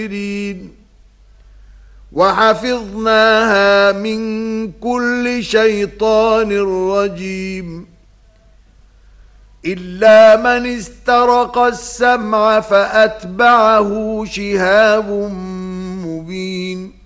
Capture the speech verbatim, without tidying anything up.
وحفظناها من كل شيطان رجيم إلا من استرق السمع فأتبعه شهاب مبين